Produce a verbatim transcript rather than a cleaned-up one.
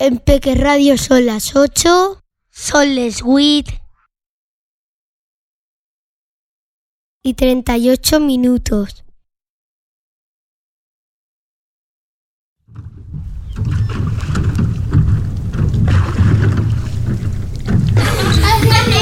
En Peque Radio son las ocho, son les huit y treinta y ocho minutos.